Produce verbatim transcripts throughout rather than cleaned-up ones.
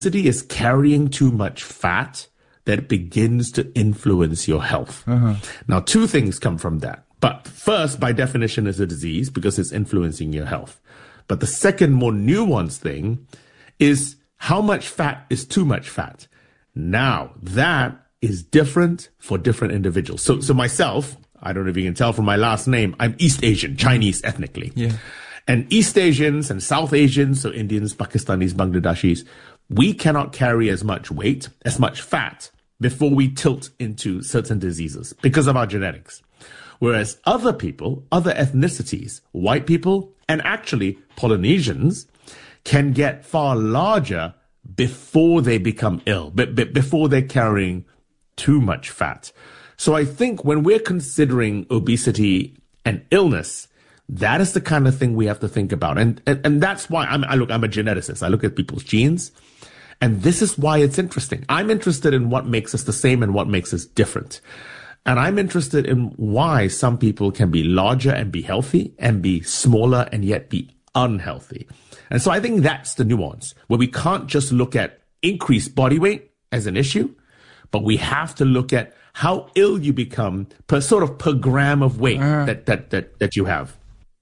is carrying too much fat that begins to influence your health. Uh-huh. Now, two things come from that. But first, by definition, is a disease because it's influencing your health. But the second, more nuanced thing is how much fat is too much fat. Now, that is different for different individuals. So, so myself, I don't know if you can tell from my last name, I'm East Asian, Chinese ethnically. Yeah. And East Asians and South Asians, so Indians, Pakistanis, Bangladeshis, we cannot carry as much weight, as much fat before we tilt into certain diseases because of our genetics. Whereas other people, other ethnicities, white people, and actually Polynesians can get far larger before they become ill, but, but before they're carrying too much fat. So I think when we're considering obesity and illness, that is the kind of thing we have to think about. And, and, and that's why I'm, I look, I'm a geneticist. I look at people's genes. And this is why it's interesting. I'm interested in what makes us the same and what makes us different. And I'm interested in why some people can be larger and be healthy and be smaller and yet be unhealthy. And so I think that's the nuance, where we can't just look at increased body weight as an issue, but we have to look at how ill you become per sort of per gram of weight uh. that, that, that, that you have.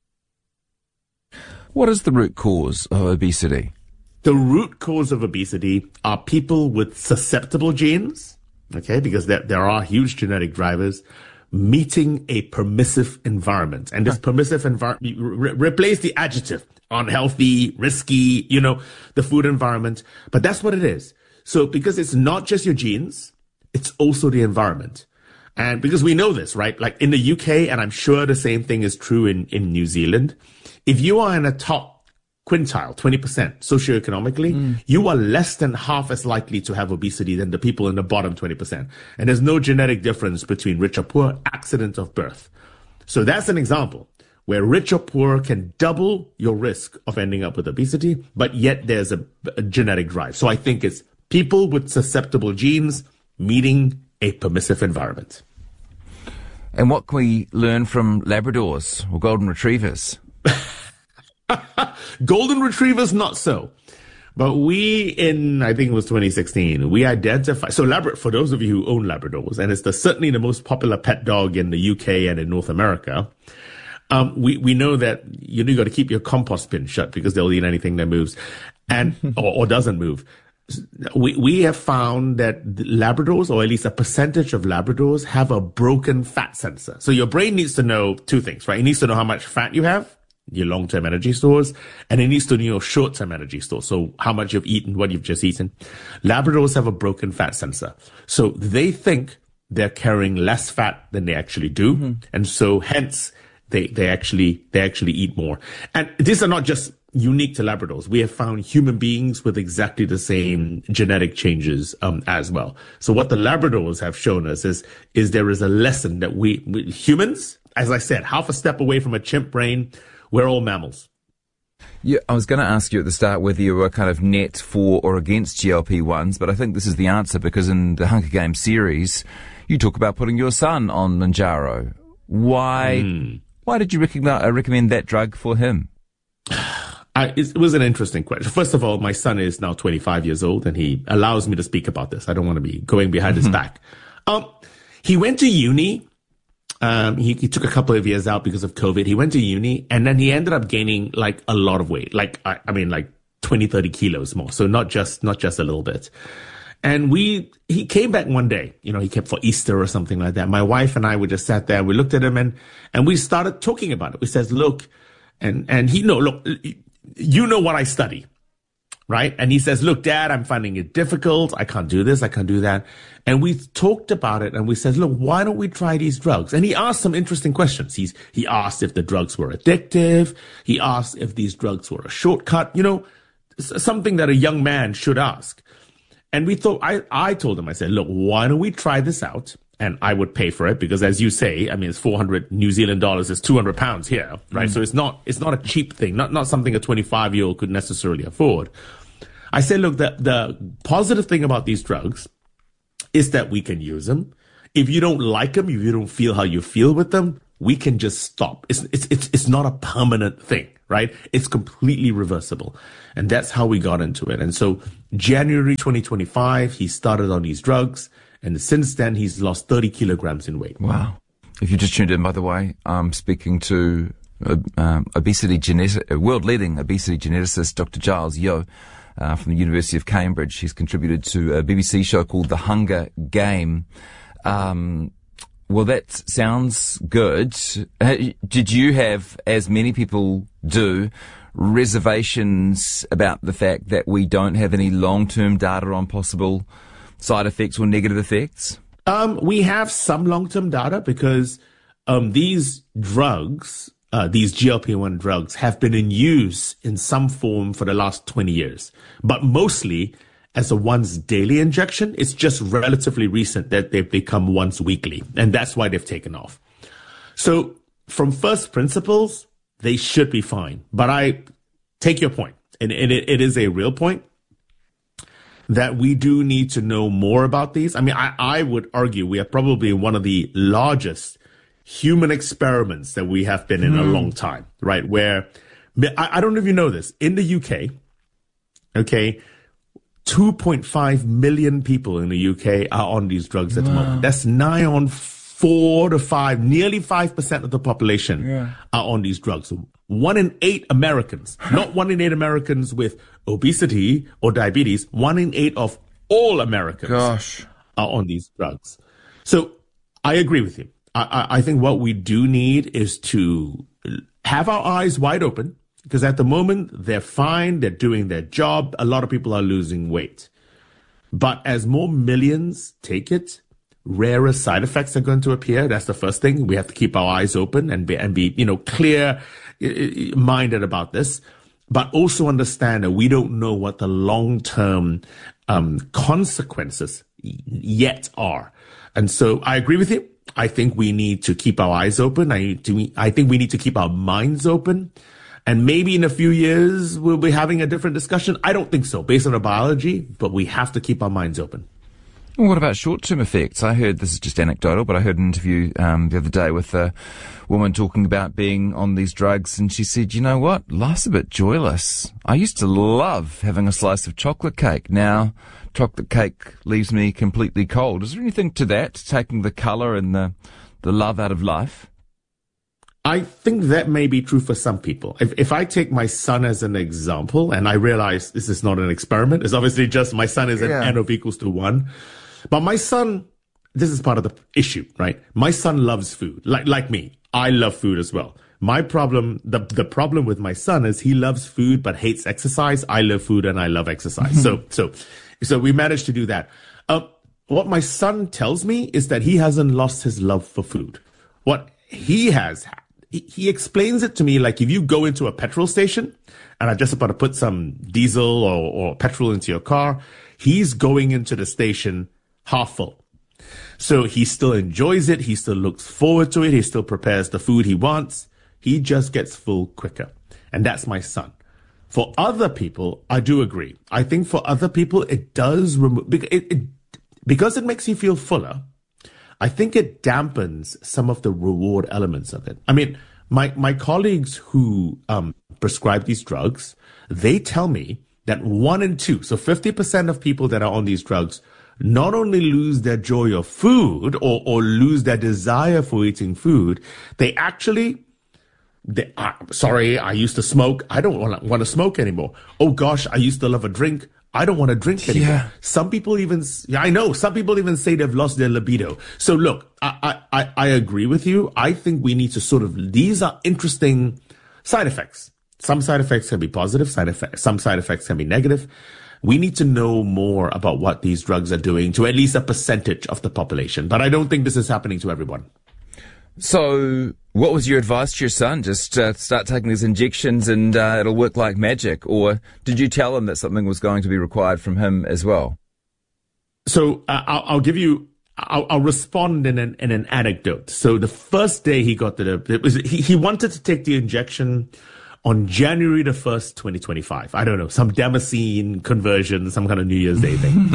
What is the root cause of obesity? The root cause of obesity are people with susceptible genes, okay, because there, there are huge genetic drivers, meeting a permissive environment. And this permissive environment, re- replace the adjective, unhealthy, risky, you know, the food environment. But that's what it is. So because it's not just your genes, it's also the environment. And because we know this, right? Like in the U K, and I'm sure the same thing is true in, in New Zealand, if you are in a top quintile, twenty percent socioeconomically, mm. you are less than half as likely to have obesity than the people in the bottom twenty percent. And there's no genetic difference between rich or poor, accident of birth. So that's an example where rich or poor can double your risk of ending up with obesity, but yet there's a, a genetic drive. So I think it's people with susceptible genes meeting a permissive environment. And what can we learn from Labradors or Golden Retrievers? Golden Retrievers, not so. But we, in, I think it was twenty sixteen, we identified, so Labrador, for those of you who own Labradors, and it's the, certainly the most popular pet dog in the U K and in North America, um, we, we know that you know, you got to keep your compost bin shut because they'll eat anything that moves and, or, or doesn't move. We, we have found that Labradors, or at least a percentage of Labradors, have a broken fat sensor. So your brain needs to know two things, right? It needs to know how much fat you have, your long-term energy stores, and it needs to know your short-term energy stores. So how much you've eaten, what you've just eaten. Labradors have a broken fat sensor. So they think they're carrying less fat than they actually do. Mm-hmm. And so hence they, they actually, they actually eat more. And these are not just unique to Labradors. We have found human beings with exactly the same genetic changes, um, as well. So what the Labradors have shown us is, is there is a lesson that we, we humans, as I said, half a step away from a chimp brain, we're all mammals. Yeah, I was going to ask you at the start whether you were kind of net for or against G L P ones, but I think this is the answer because in the Hunger Games series, you talk about putting your son on Mounjaro. Why? Mm. Why did you recommend, uh, recommend that drug for him? I, it was an interesting question. First of all, my son is now twenty-five years old, and he allows me to speak about this. I don't want to be going behind his back. Um, he went to uni. Um, he, he took a couple of years out because of COVID. He went to uni and then he ended up gaining like a lot of weight. Like, I, I mean, like twenty, thirty kilos more. So not just, not just a little bit. And we, he came back one day, you know, he came for Easter or something like that. My wife and I were just sat there and we looked at him and, and we started talking about it. We said, look, and, and he, no, look, you know what I study. Right? And he says, look, Dad, I'm finding it difficult. I can't do this. I can't do that. And we talked about it and we said, look, why don't we try these drugs? And he asked some interesting questions. He's, he asked if the drugs were addictive. He asked if these drugs were a shortcut, you know, something that a young man should ask. And we thought, I, I told him, I said, look, why don't we try this out? And I would pay for it because, as you say, I mean, it's four hundred New Zealand dollars, it's two hundred pounds here, right? Mm. So it's not, it's not a cheap thing, not, not something a twenty-five year old could necessarily afford. I said, look, the, the positive thing about these drugs is that we can use them. If you don't like them, if you don't feel how you feel with them, we can just stop. It's, it's, it's, it's not a permanent thing, right? It's completely reversible. And that's how we got into it. And so January twenty twenty-five, he started on these drugs. And since then, he's lost thirty kilograms in weight. Wow. If you just tuned in, by the way, I'm speaking to uh, um, obesity genetic, uh, world-leading obesity geneticist, Doctor Giles Yeo, uh, from the University of Cambridge. He's contributed to a B B C show called The Hunger Game. Um, well, that sounds good. Uh, did you have, as many people do, reservations about the fact that we don't have any long-term data on possible side effects or negative effects? Um, we have some long-term data because um, these drugs, uh, these G L P one drugs, have been in use in some form for the last twenty years, but mostly as a once daily injection. It's just relatively recent that they've become once weekly, and that's why they've taken off. So from first principles, they should be fine. But I take your point, and, and it, it is a real point, that we do need to know more about these. I mean, I, I would argue we are probably one of the largest human experiments that we have been in mm. a long time, right? Where, I, I don't know if you know this, in the U K, okay, two point five million people in the U K are on these drugs at wow. the moment. That's nigh on four to five, nearly five percent of the population yeah. are on these drugs. One in eight Americans, not one in eight Americans with obesity or diabetes, one in eight of all Americans Gosh. are on these drugs. So I agree with you. I, I, I think what we do need is to have our eyes wide open, because at the moment they're fine. They're doing their job. A lot of people are losing weight. But as more millions take it, rarer side effects are going to appear. That's the first thing. We have to keep our eyes open and be, and be, you know, clear minded about this, but also understand that we don't know what the long-term um, consequences yet are. And so I agree with you. I think we need to keep our eyes open. I, to, I think we need to keep our minds open. And maybe in a few years, we'll be having a different discussion. I don't think so, based on the biology, but we have to keep our minds open. Well, what about short-term effects? I heard, this is just anecdotal, but I heard an interview um, the other day with a woman talking about being on these drugs, and she said, you know what, life's a bit joyless. I used to love having a slice of chocolate cake. Now, chocolate cake leaves me completely cold. Is there anything to that, taking the colour and the, the love out of life? I think that may be true for some people. If, if I take my son as an example, and I realize this is not an experiment, it's obviously just my son is yeah. an N of equals to one. But my son, this is part of the issue, right? My son loves food, like like me. I love food as well. My problem, the the problem with my son is he loves food but hates exercise. I love food and I love exercise. so so so we managed to do that. Uh, what my son tells me is that he hasn't lost his love for food. What he has, he, he explains it to me like if you go into a petrol station and are just about to put some diesel or, or petrol into your car, he's going into the station half full. So he still enjoys it. He still looks forward to it. He still prepares the food he wants. He just gets full quicker. And that's my son. For other people, I do agree. I think for other people, it does remove, it, it, because it makes you feel fuller. I think it dampens some of the reward elements of it. I mean, my, my colleagues who, um, prescribe these drugs, they tell me that one in two, so fifty percent of people that are on these drugs not only lose their joy of food or, or lose their desire for eating food, they actually, they, uh, sorry, I used to smoke. I don't want to, want to smoke anymore. Oh gosh, I used to love a drink. I don't want to drink anymore. Yeah. Some people even, yeah, I know, some people even say they've lost their libido. So look, I, I, I agree with you. I think we need to sort of, these are interesting side effects. Some side effects can be positive, side effects, some side effects can be negative. We need to know more about what these drugs are doing to at least a percentage of the population. But I don't think this is happening to everyone. So what was your advice to your son? Just uh, start taking these injections and uh, it'll work like magic? Or did you tell him that something was going to be required from him as well? So uh, I'll, I'll give you, I'll, I'll respond in an, in an anecdote. So the first day he got the, it was, he, he wanted to take the injection on January the first, twenty twenty-five. I don't know, some Damascene conversion, some kind of New Year's Day thing.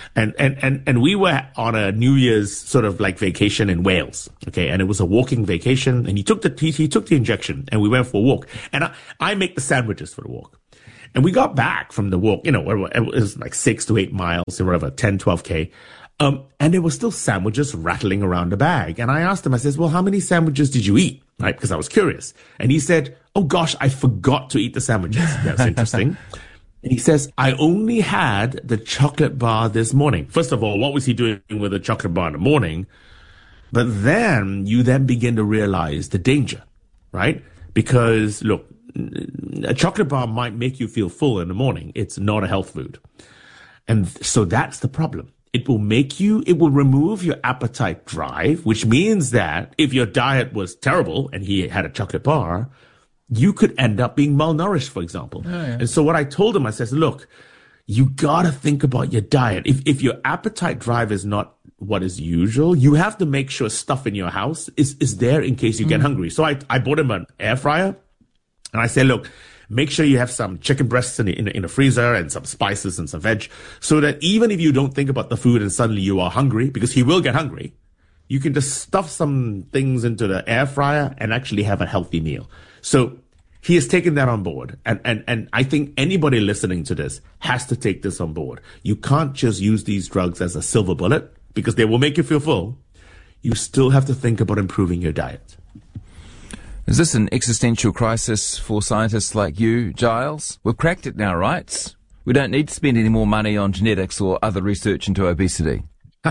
And, and, and, and we were on a New Year's sort of like vacation in Wales. Okay. And it was a walking vacation, and he took the, he, he took the injection, and we went for a walk, and I, I make the sandwiches for the walk. And we got back from the walk, you know, it was like six to eight miles or whatever, ten, twelve K. Um, and there were still sandwiches rattling around the bag. And I asked him, I says, well, how many sandwiches did you eat? Right? Because I was curious. And he said, oh gosh, I forgot to eat the sandwiches. That's interesting. And he says, I only had the chocolate bar this morning. First of all, what was he doing with a chocolate bar in the morning? But then you then begin to realize the danger, right? Because look, a chocolate bar might make you feel full in the morning. It's not a health food. And so that's the problem. It will make you, it will remove your appetite drive, which means that if your diet was terrible and he had a chocolate bar, you could end up being malnourished, for example. Oh, yeah. And so what I told him, I says, look, you gotta think about your diet. If, if your appetite drive is not what is usual, you have to make sure stuff in your house is, is there in case you mm. get hungry. So I, I bought him an air fryer, and I said, look, make sure you have some chicken breasts in the, in, the, in the freezer and some spices and some veg, so that even if you don't think about the food and suddenly you are hungry, because he will get hungry, you can just stuff some things into the air fryer and actually have a healthy meal. So he has taken that on board. And, and, and I think anybody listening to this has to take this on board. You can't just use these drugs as a silver bullet, because they will make you feel full. You still have to think about improving your diet. Is this an existential crisis for scientists like you, Giles? We've cracked it now, right? We don't need to spend any more money on genetics or other research into obesity.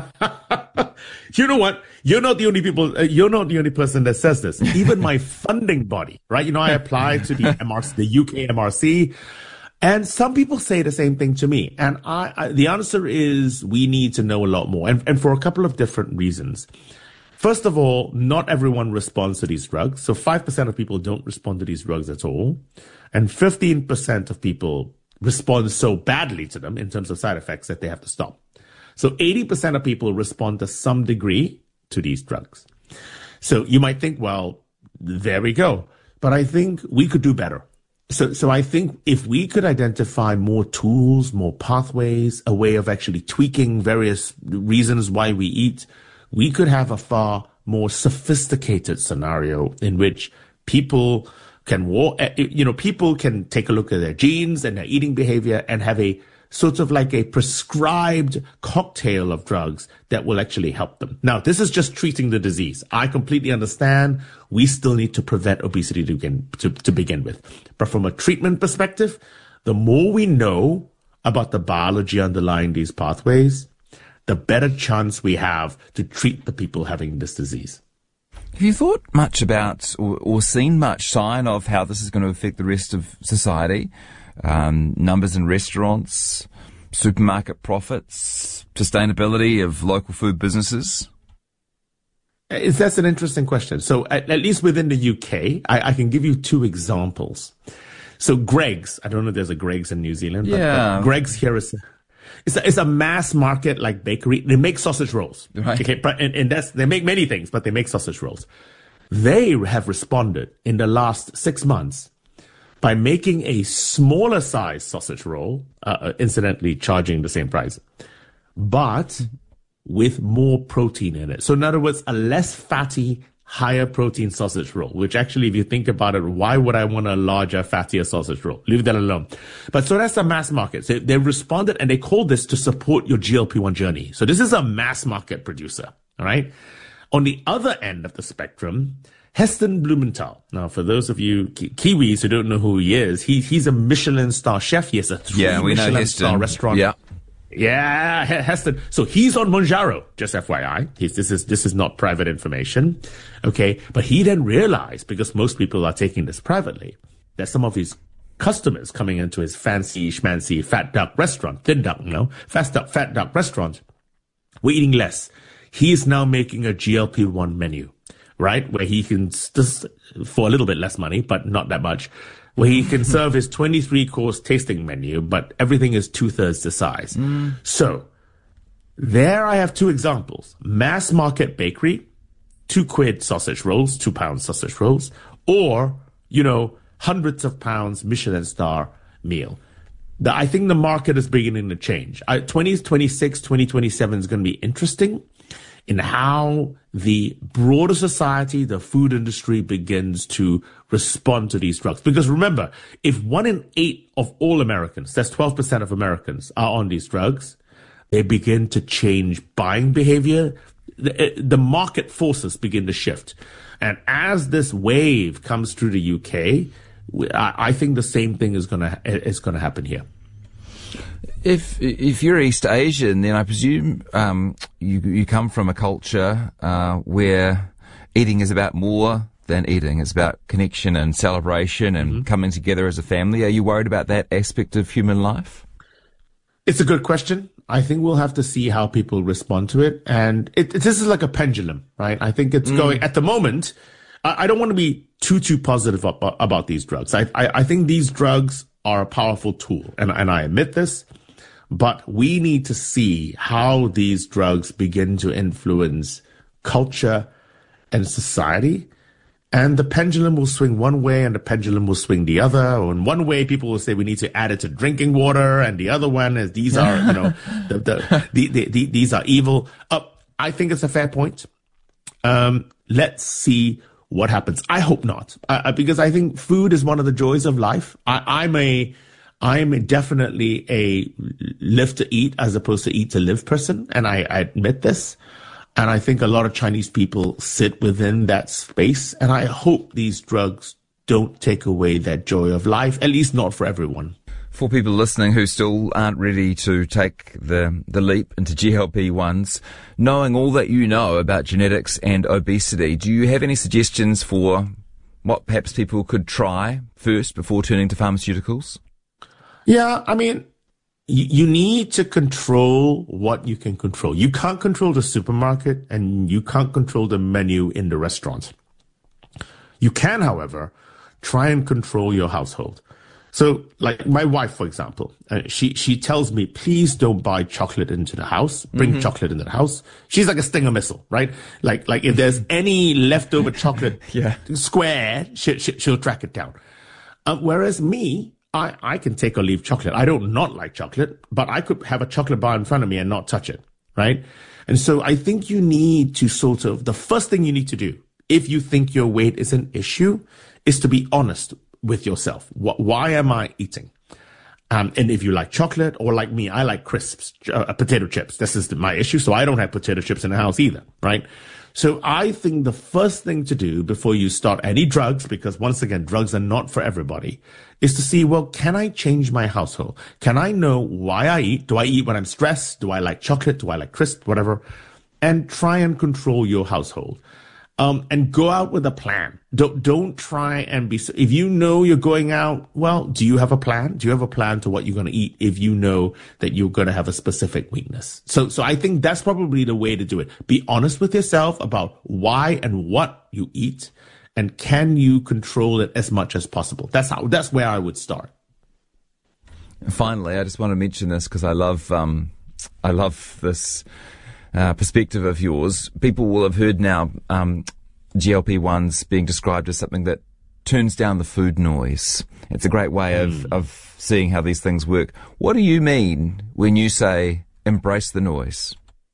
You know what? You're not the only people. Uh, you're not the only person that says this. Even my funding body, right? You know, I applied to the M R C, the U K M R C, and some people say the same thing to me. And I, I the answer is we need to know a lot more, and, and for a couple of different reasons. First of all, not everyone responds to these drugs. So five percent of people don't respond to these drugs at all. And fifteen percent of people respond so badly to them in terms of side effects that they have to stop. So eighty percent of people respond to some degree to these drugs. So you might think, well, there we go. But I think we could do better. So, so I think if we could identify more tools, more pathways, a way of actually tweaking various reasons why we eat, we could have a far more sophisticated scenario in which people can walk, you know, people can take a look at their genes and their eating behavior and have a sort of like a prescribed cocktail of drugs that will actually help them. Now, this is just treating the disease. I completely understand we still need to prevent obesity to begin, to, to begin with. But from a treatment perspective, the more we know about the biology underlying these pathways, the better chance we have to treat the people having this disease. Have you thought much about or, or seen much sign of how this is going to affect the rest of society? Um, numbers in restaurants, supermarket profits, sustainability of local food businesses? Is That's an interesting question. So at, at least within the U K, I, I can give you two examples. So Greggs, I don't know if there's a Greggs in New Zealand, but, yeah. but Greggs here is... It's a, it's a mass market like bakery. They make sausage rolls. Right. Okay, but, and, and that's, they make many things, but they make sausage rolls. They have responded in the last six months by making a smaller size sausage roll, uh, incidentally charging the same price, but with more protein in it. So in other words, a less fatty, higher protein sausage roll, which actually, if you think about it, why would I want a larger, fattier sausage roll? Leave that alone. But so that's a mass market. So they responded, and they called this to support your G L P one journey. So this is a mass market producer. All right. On the other end of the spectrum, Heston Blumenthal. Now, for those of you Ki- Kiwis who don't know who he is, he he's a Michelin star chef. He has a three yeah, we Michelin know star restaurant. Yeah. Yeah, Heston. So he's on Mounjaro, just F Y I. He's, this is, this is not private information. Okay. But he then realized, because most people are taking this privately, that some of his customers coming into his fancy schmancy fat duck restaurant, thin duck, you know, fast duck, fat duck restaurant, were eating less. He is now making a G L P one menu, right? Where he can just, for a little bit less money, but not that much, where he can serve his twenty-three course tasting menu, but everything is two-thirds the size. Mm. So there I have two examples. Mass market bakery, two quid sausage rolls, two pound sausage rolls, or, you know, hundreds of pounds Michelin star meal. the, I think the market is beginning to change. I, twenty twenty-six, twenty twenty-seven is going to be interesting in how the broader society, the food industry begins to respond to these drugs. Because remember, if one in eight of all Americans, that's twelve percent of Americans, are on these drugs, they begin to change buying behavior. The, the market forces begin to shift. And as this wave comes through the U K, I, I think the same thing is going to is going to happen here. If if you're East Asian, then I presume um, you you come from a culture uh, where eating is about more than eating. It's about connection and celebration and mm-hmm. coming together as a family. Are you worried about that aspect of human life? It's a good question. I think we'll have to see how people respond to it. And it, it, this is like a pendulum, right? I think it's mm. going, at the moment, I, I don't want to be too, too positive about, about these drugs. I, I, I think these drugs are a powerful tool, and, and I admit this, but we need to see how these drugs begin to influence culture and society. And the pendulum will swing one way and the pendulum will swing the other. Or in one way, people will say we need to add it to drinking water. And the other one is these are, you know, the, the, the, the, the, these are evil. Uh, I think it's a fair point. Um, let's see what happens. I hope not, uh, because I think food is one of the joys of life. I, I'm a, I'm definitely a live to eat as opposed to eat to live person. And I, I admit this. And I think a lot of Chinese people sit within that space. And I hope these drugs don't take away that joy of life, at least not for everyone. For people listening who still aren't ready to take the, the leap into G L P ones, knowing all that you know about genetics and obesity, do you have any suggestions for what perhaps people could try first before turning to pharmaceuticals? Yeah, I mean, you need to control what you can control. You can't control the supermarket and you can't control the menu in the restaurant. You can, however, try and control your household. So, like my wife, for example, uh, she, she tells me, please don't buy chocolate into the house. Bring mm-hmm. chocolate into the house. She's like a Stinger missile, right? Like, like if there's any leftover chocolate yeah. square, she, she, she'll track it down. Uh, whereas me, I, I can take or leave chocolate. I don't not like chocolate, but I could have a chocolate bar in front of me and not touch it, right? And so I think you need to sort of, the first thing you need to do, if you think your weight is an issue, is to be honest with yourself. What, why am I eating? Um, and if you like chocolate, or like me, I like crisps, uh, potato chips. This is my issue, so I don't have potato chips in the house either, right? So I think the first thing to do before you start any drugs, because once again, drugs are not for everybody, is to see, well, can I change my household? Can I know why I eat? Do I eat when I'm stressed? Do I like chocolate? Do I like crisp? Whatever. And try and control your household. Um, and go out with a plan. Don't, don't try and be, if you know you're going out, well, do you have a plan? Do you have a plan to what you're going to eat if you know that you're going to have a specific weakness? So, so I think that's probably the way to do it. Be honest with yourself about why and what you eat, and can you control it as much as possible? That's how, that's where I would start. Finally, I just want to mention this because I love, um, I love this, Uh, perspective of yours. People will have heard now um, G L P ones being described as something that turns down the food noise. It's a great way of, mm. of seeing how these things work. What do you mean when you say embrace the noise?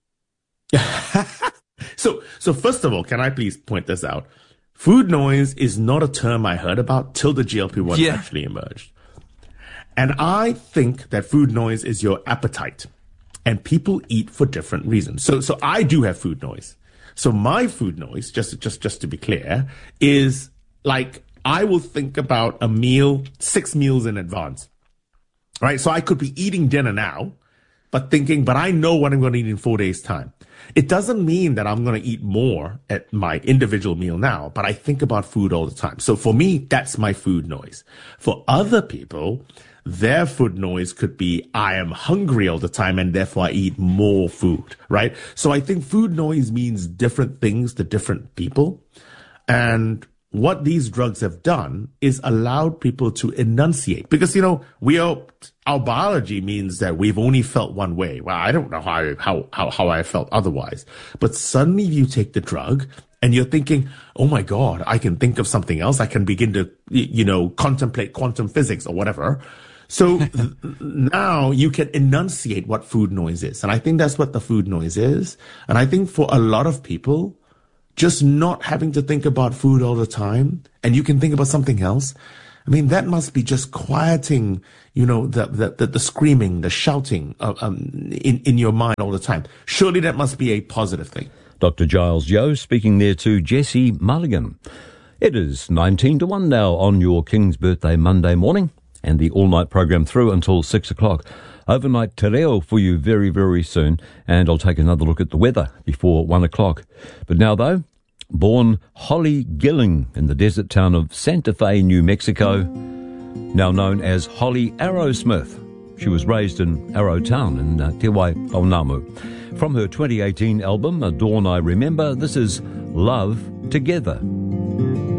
so, so first of all, can I please point this out? Food noise is not a term I heard about till the G L P one yeah. actually emerged. And I think that food noise is your appetite. And people eat for different reasons. So, so I do have food noise. So my food noise, just, just, just to be clear, is like I will think about a meal, six meals in advance, right? So I could be eating dinner now, but thinking, but I know what I'm going to eat in four days' time. It doesn't mean that I'm going to eat more at my individual meal now, but I think about food all the time. So for me, that's my food noise. For other people, their food noise could be, I am hungry all the time and therefore I eat more food, right? So I think food noise means different things to different people. And what these drugs have done is allowed people to enunciate, because, you know, we are, our biology means that we've only felt one way. Well, I don't know how, how, how, how I felt otherwise, but suddenly you take the drug and you're thinking, oh my God, I can think of something else. I can begin to, you know, contemplate quantum physics or whatever. So th- now you can enunciate what food noise is. And I think that's what the food noise is. And I think for a lot of people, just not having to think about food all the time, and you can think about something else, I mean, that must be just quieting, you know, the the the, the screaming, the shouting uh, um, in, in your mind all the time. Surely that must be a positive thing. Doctor Giles Yeo speaking there to Jesse Mulligan. It is nineteen to one now on your King's Birthday Monday morning, and the all-night program through until six o'clock. Overnight te reo for you very, very soon, and I'll take another look at the weather before one o'clock. But now, though, born Holly Gilling in the desert town of Santa Fe, New Mexico, now known as Holly Arrowsmith. She was raised in Arrowtown in uh, Te Waipounamu. From her twenty eighteen album, A Dawn I Remember, this is Love Together.